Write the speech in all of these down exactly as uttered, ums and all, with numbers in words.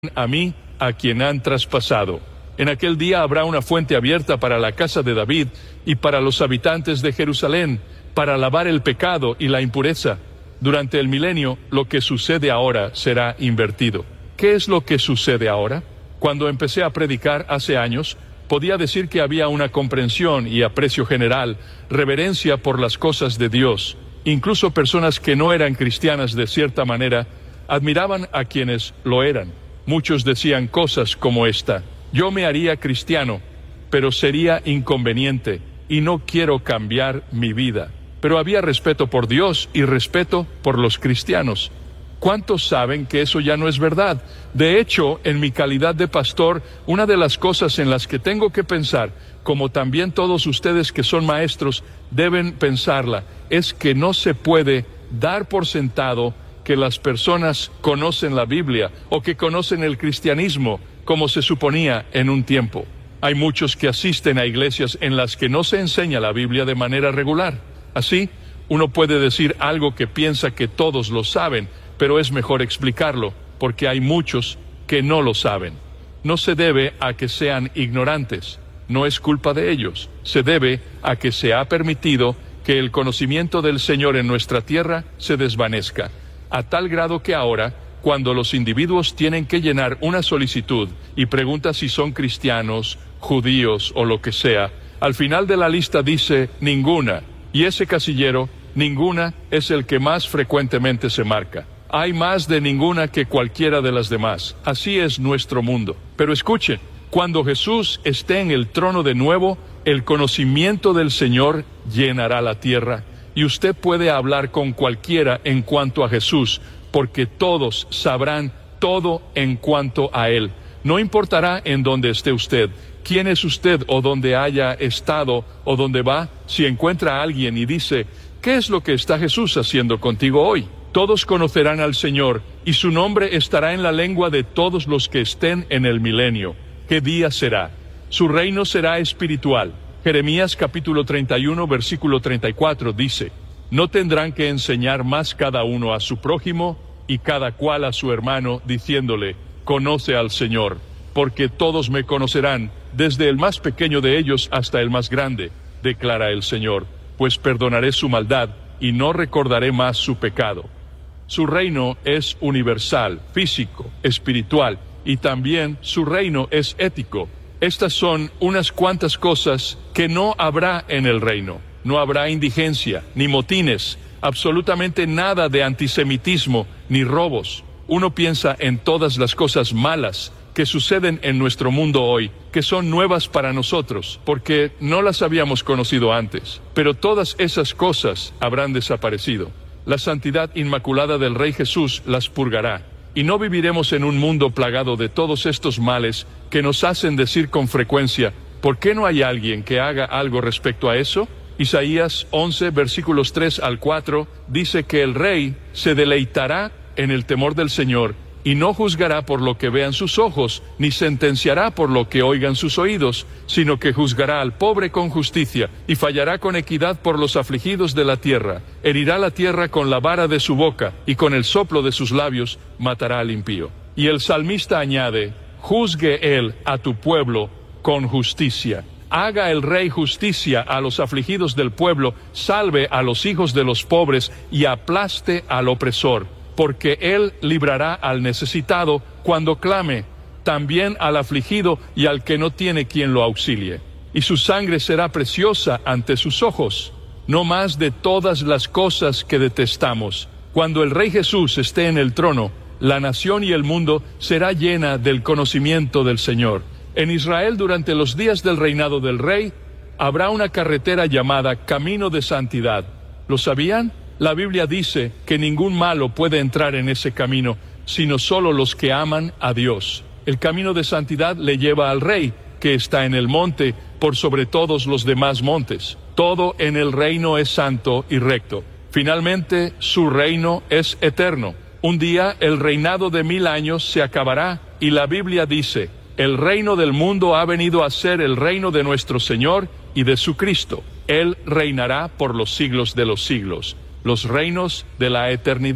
a mí, a quien han traspasado. En aquel día habrá una fuente abierta para la casa de David y para los habitantes de Jerusalén, para lavar el pecado y la impureza. Durante el milenio, lo que sucede ahora será invertido. ¿Qué es lo que sucede ahora? Cuando empecé a predicar hace años, podía decir que había una comprensión y aprecio general, reverencia por las cosas de Dios. Incluso personas que no eran cristianas de cierta manera, admiraban a quienes lo eran. Muchos decían cosas como esta: yo me haría cristiano, pero sería inconveniente y no quiero cambiar mi vida. Pero había respeto por Dios y respeto por los cristianos. ¿Cuántos saben que eso ya no es verdad? De hecho, en mi calidad de pastor, una de las cosas en las que tengo que pensar, como también todos ustedes que son maestros deben pensarla, es que no se puede dar por sentado que las personas conocen la Biblia o que conocen el cristianismo como se suponía en un tiempo. Hay muchos que asisten a iglesias en las que no se enseña la Biblia de manera regular. Así, uno puede decir algo que piensa que todos lo saben, pero es mejor explicarlo, porque hay muchos que no lo saben. No se debe a que sean ignorantes, no es culpa de ellos. Se debe a que se ha permitido que el conocimiento del Señor en nuestra tierra se desvanezca, a tal grado que ahora, cuando los individuos tienen que llenar una solicitud y pregunta si son cristianos, judíos o lo que sea, al final de la lista dice ninguna, y ese casillero, ninguna, es el que más frecuentemente se marca. Hay más de ninguna que cualquiera de las demás. Así es nuestro mundo. Pero escuchen, cuando Jesús esté en el trono de nuevo, el conocimiento del Señor llenará la tierra, y usted puede hablar con cualquiera en cuanto a Jesús, porque todos sabrán todo en cuanto a Él. No importará en dónde esté usted, quién es usted o dónde haya estado o dónde va. Si encuentra a alguien y dice: ¿qué es lo que está Jesús haciendo contigo hoy? Todos conocerán al Señor, y su nombre estará en la lengua de todos los que estén en el milenio. ¿Qué día será? Su reino será espiritual. Jeremías capítulo treinta y uno, versículo treinta y cuatro dice: no tendrán que enseñar más cada uno a su prójimo y cada cual a su hermano, diciéndole: conoce al Señor, porque todos me conocerán, desde el más pequeño de ellos hasta el más grande, declara el Señor, pues perdonaré su maldad y no recordaré más su pecado. Su reino es universal, físico, espiritual, y también su reino es ético. Estas son unas cuantas cosas que no habrá en el reino. No habrá indigencia, ni motines, absolutamente nada de antisemitismo, ni robos. Uno piensa en todas las cosas malas que suceden en nuestro mundo hoy, que son nuevas para nosotros, porque no las habíamos conocido antes. Pero todas esas cosas habrán desaparecido. La santidad inmaculada del Rey Jesús las purgará. Y no viviremos en un mundo plagado de todos estos males que nos hacen decir con frecuencia: ¿por qué no hay alguien que haga algo respecto a eso? Isaías once, versículos tres al cuatro, dice que el Rey se deleitará en el temor del Señor, y no juzgará por lo que vean sus ojos, ni sentenciará por lo que oigan sus oídos, sino que juzgará al pobre con justicia, y fallará con equidad por los afligidos de la tierra. Herirá la tierra con la vara de su boca, y con el soplo de sus labios matará al impío. Y el salmista añade: juzgue él a tu pueblo con justicia. Haga el Rey justicia a los afligidos del pueblo, salve a los hijos de los pobres, y aplaste al opresor. Porque él librará al necesitado cuando clame, también al afligido y al que no tiene quien lo auxilie. Y su sangre será preciosa ante sus ojos, no más de todas las cosas que detestamos. Cuando el Rey Jesús esté en el trono, la nación y el mundo será llena del conocimiento del Señor. En Israel, durante los días del reinado del Rey, habrá una carretera llamada Camino de Santidad. ¿Lo sabían? La Biblia dice que ningún malo puede entrar en ese camino, sino solo los que aman a Dios. El camino de santidad le lleva al Rey, que está en el monte, por sobre todos los demás montes. Todo en el reino es santo y recto. Finalmente, su reino es eterno. Un día el reinado de mil años se acabará, y la Biblia dice: el reino del mundo ha venido a ser el reino de nuestro Señor y de su Cristo. Él reinará por los siglos de los siglos. Los reinos de la eternidad.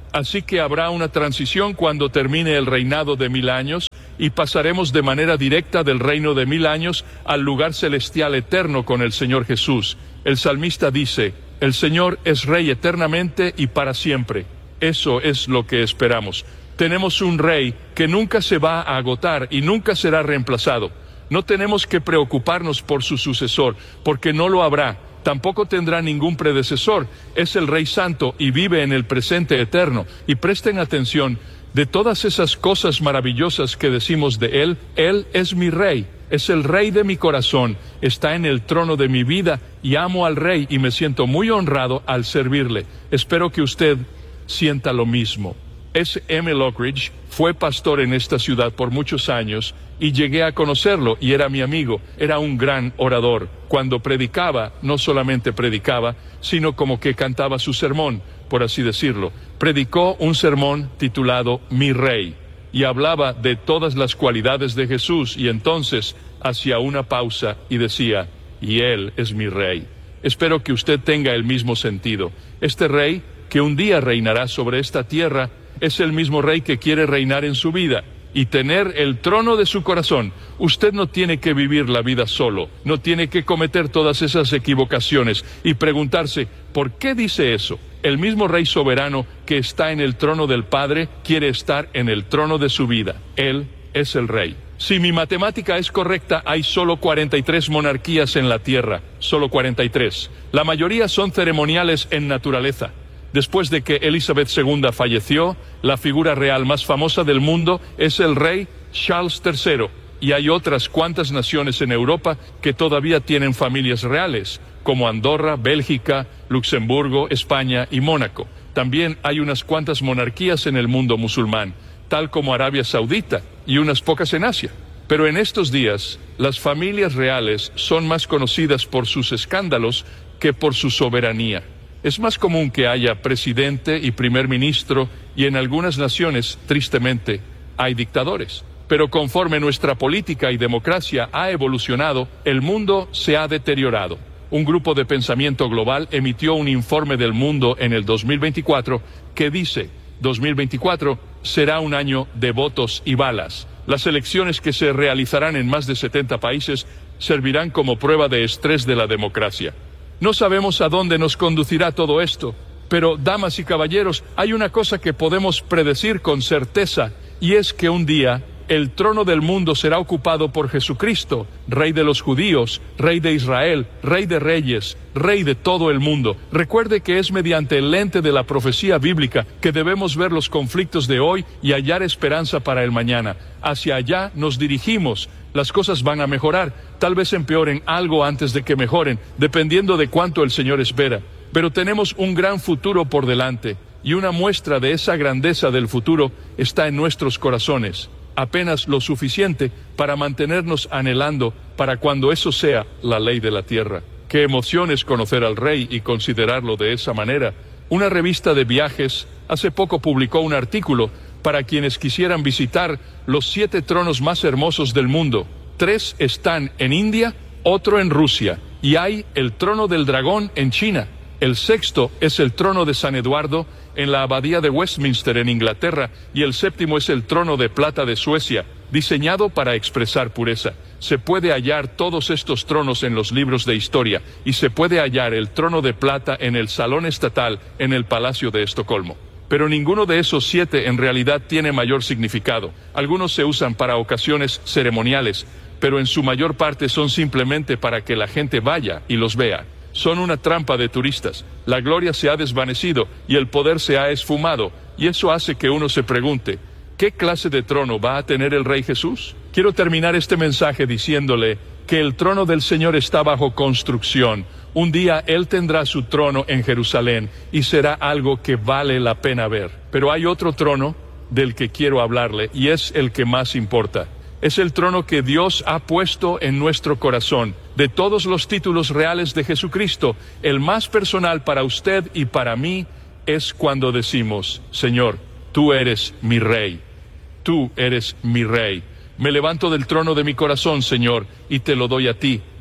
Así que habrá una transición cuando termine el reinado de mil años y pasaremos de manera directa del reino de mil años al lugar celestial eterno con el Señor Jesús. El salmista dice, el Señor es Rey eternamente y para siempre. Eso es lo que esperamos. Tenemos un Rey que nunca se va a agotar y nunca será reemplazado. No tenemos que preocuparnos por su sucesor, porque no lo habrá. Tampoco tendrá ningún predecesor. Es el Rey Santo y vive en el presente eterno. Y presten atención, de todas esas cosas maravillosas que decimos de Él, Él es mi Rey. Es el Rey de mi corazón, está en el trono de mi vida y amo al Rey y me siento muy honrado al servirle. Espero que usted sienta lo mismo. S. M. Lockridge fue pastor en esta ciudad por muchos años y llegué a conocerlo y era mi amigo. Era un gran orador. Cuando predicaba, no solamente predicaba, sino como que cantaba su sermón, por así decirlo. Predicó un sermón titulado Mi Rey y hablaba de todas las cualidades de Jesús y entonces hacía una pausa y decía, y Él es mi Rey. Espero que usted tenga el mismo sentido. Este Rey, que un día reinará sobre esta tierra, es el mismo Rey que quiere reinar en su vida y tener el trono de su corazón. Usted no tiene que vivir la vida solo, no tiene que cometer todas esas equivocaciones y preguntarse, ¿por qué dice eso? El mismo Rey soberano que está en el trono del Padre quiere estar en el trono de su vida. Él es el Rey. Si mi matemática es correcta, hay solo cuarenta y tres monarquías en la tierra, solo cuarenta y tres. La mayoría son ceremoniales en naturaleza. Después de que Elizabeth segunda falleció, la figura real más famosa del mundo es el rey Charles tercero, y hay otras cuantas naciones en Europa que todavía tienen familias reales, como Andorra, Bélgica, Luxemburgo, España y Mónaco. También hay unas cuantas monarquías en el mundo musulmán, tal como Arabia Saudita, y unas pocas en Asia. Pero en estos días, las familias reales son más conocidas por sus escándalos que por su soberanía. Es más común que haya presidente y primer ministro y en algunas naciones, tristemente, hay dictadores. Pero conforme nuestra política y democracia ha evolucionado, el mundo se ha deteriorado. Un grupo de pensamiento global emitió un informe del mundo en el dos mil veinticuatro que dice, dos mil veinticuatro será un año de votos y balas. Las elecciones que se realizarán en más de setenta países servirán como prueba de estrés de la democracia. No sabemos a dónde nos conducirá todo esto, pero, damas y caballeros, hay una cosa que podemos predecir con certeza, y es que un día el trono del mundo será ocupado por Jesucristo, Rey de los judíos, Rey de Israel, Rey de reyes, Rey de todo el mundo. Recuerde que es mediante el lente de la profecía bíblica que debemos ver los conflictos de hoy y hallar esperanza para el mañana. Hacia allá nos dirigimos. Las cosas van a mejorar, tal vez empeoren algo antes de que mejoren, dependiendo de cuánto el Señor espera. Pero tenemos un gran futuro por delante, y una muestra de esa grandeza del futuro está en nuestros corazones. Apenas lo suficiente para mantenernos anhelando para cuando eso sea la ley de la tierra. Qué emoción es conocer al Rey y considerarlo de esa manera. Una revista de viajes hace poco publicó un artículo para quienes quisieran visitar los siete tronos más hermosos del mundo. Tres están en India, otro en Rusia, y hay el trono del dragón en China. El sexto es el trono de San Eduardo en la abadía de Westminster en Inglaterra, y el séptimo es el trono de plata de Suecia, diseñado para expresar pureza. Se puede hallar todos estos tronos en los libros de historia, y se puede hallar el trono de plata en el salón estatal en el Palacio de Estocolmo. Pero ninguno de esos siete en realidad tiene mayor significado. Algunos se usan para ocasiones ceremoniales, pero en su mayor parte son simplemente para que la gente vaya y los vea. Son una trampa de turistas. La gloria se ha desvanecido y el poder se ha esfumado, y eso hace que uno se pregunte, ¿qué clase de trono va a tener el Rey Jesús? Quiero terminar este mensaje diciéndole que el trono del Señor está bajo construcción. Un día Él tendrá su trono en Jerusalén y será algo que vale la pena ver. Pero hay otro trono del que quiero hablarle y es el que más importa. Es el trono que Dios ha puesto en nuestro corazón. De todos los títulos reales de Jesucristo, el más personal para usted y para mí es cuando decimos, Señor, tú eres mi Rey, tú eres mi Rey. Me levanto del trono de mi corazón, Señor, y te lo doy a ti.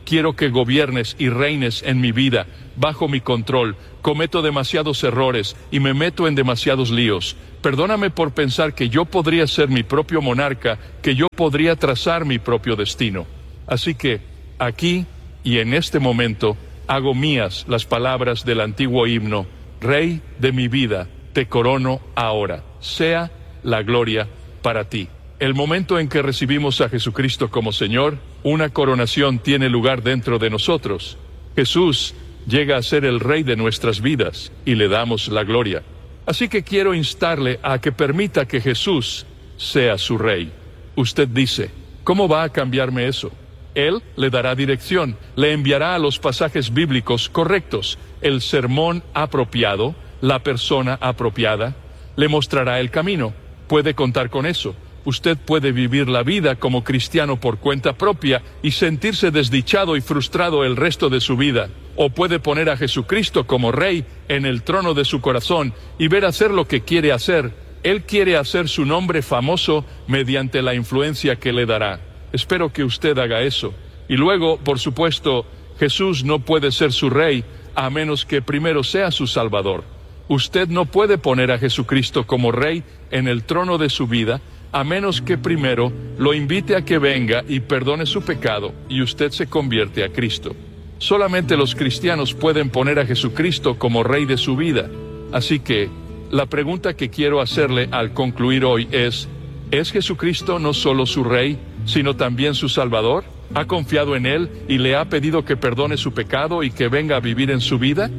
Quiero que gobiernes y reines en mi vida, bajo mi control. Cometo demasiados errores y me meto en demasiados líos. Perdóname por pensar que yo podría ser mi propio monarca, que yo podría trazar mi propio destino. Así que, aquí y en este momento, hago mías las palabras del antiguo himno: Rey de mi vida, te corono ahora. Sea la gloria para ti. El momento en que recibimos a Jesucristo como Señor, una coronación tiene lugar dentro de nosotros. Jesús llega a ser el Rey de nuestras vidas y le damos la gloria. Así que quiero instarle a que permita que Jesús sea su Rey. Usted dice, ¿cómo va a cambiarme eso? Él le dará dirección, le enviará a los pasajes bíblicos correctos, el sermón apropiado, la persona apropiada, le mostrará el camino. Puede contar con eso. Usted puede vivir la vida como cristiano por cuenta propia y sentirse desdichado y frustrado el resto de su vida. O puede poner a Jesucristo como Rey en el trono de su corazón y ver hacer lo que quiere hacer. Él quiere hacer su nombre famoso mediante la influencia que le dará. Espero que usted haga eso. Y luego, por supuesto, Jesús no puede ser su Rey a menos que primero sea su Salvador. Usted no puede poner a Jesucristo como Rey en el trono de su vida a menos que primero lo invite a que venga y perdone su pecado y usted se convierte a Cristo. Solamente los cristianos pueden poner a Jesucristo como Rey de su vida. Así que, la pregunta que quiero hacerle al concluir hoy es, ¿es Jesucristo no solo su Rey, sino también su Salvador? ¿Ha confiado en Él y le ha pedido que perdone su pecado y que venga a vivir en su vida?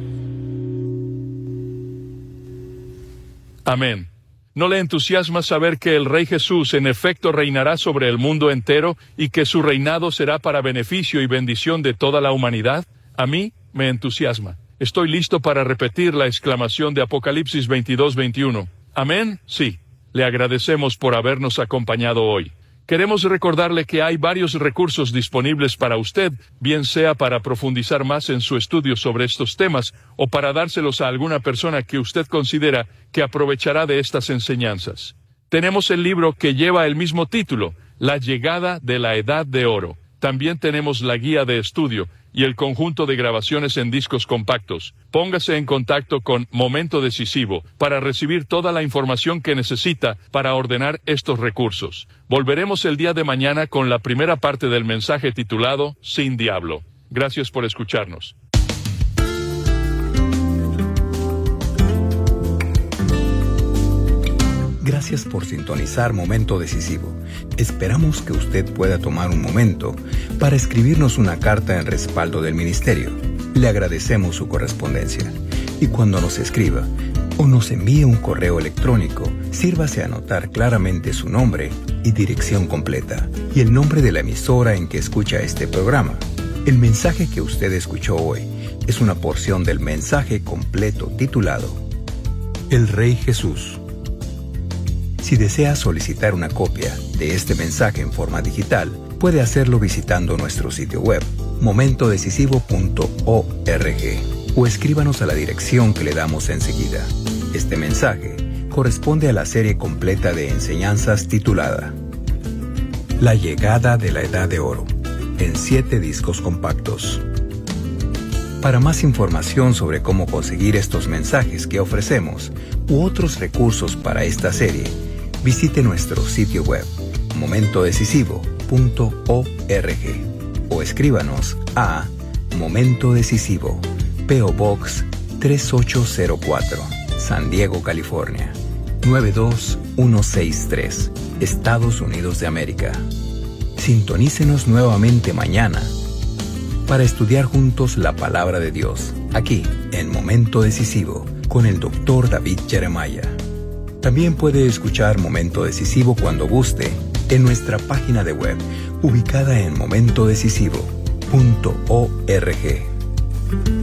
Amén. ¿No le entusiasma saber que el Rey Jesús en efecto reinará sobre el mundo entero y que su reinado será para beneficio y bendición de toda la humanidad? A mí me entusiasma. Estoy listo para repetir la exclamación de Apocalipsis veintidós veintiuno. ¿Amén? Sí. Le agradecemos por habernos acompañado hoy. Queremos recordarle que hay varios recursos disponibles para usted, bien sea para profundizar más en su estudio sobre estos temas o para dárselos a alguna persona que usted considera que aprovechará de estas enseñanzas. Tenemos el libro que lleva el mismo título, La llegada de la Edad de Oro. También tenemos la guía de estudio y el conjunto de grabaciones en discos compactos. Póngase en contacto con Momento Decisivo para recibir toda la información que necesita para ordenar estos recursos. Volveremos el día de mañana con la primera parte del mensaje titulado Sin Diablo. Gracias por escucharnos. Gracias por sintonizar Momento Decisivo. Esperamos que usted pueda tomar un momento para escribirnos una carta en respaldo del ministerio. Le agradecemos su correspondencia. Y cuando nos escriba o nos envíe un correo electrónico, sírvase a anotar claramente su nombre y dirección completa y el nombre de la emisora en que escucha este programa. El mensaje que usted escuchó hoy es una porción del mensaje completo titulado El Rey Jesús. Si desea solicitar una copia de este mensaje en forma digital, puede hacerlo visitando nuestro sitio web, momento decisivo punto org, o escríbanos a la dirección que le damos enseguida. Este mensaje corresponde a la serie completa de enseñanzas titulada La llegada de la Edad de Oro, en siete discos compactos. Para más información sobre cómo conseguir estos mensajes que ofrecemos u otros recursos para esta serie, visite nuestro sitio web, momento decisivo punto org, o escríbanos a Momento Decisivo, P O Box tres ocho cero cuatro, San Diego, California, nueve dos uno seis tres, Estados Unidos de América. Sintonícenos nuevamente mañana para estudiar juntos la Palabra de Dios, aquí en Momento Decisivo, con el doctor David Jeremiah. También puede escuchar Momento Decisivo cuando guste en nuestra página de web, ubicada en momento decisivo punto org.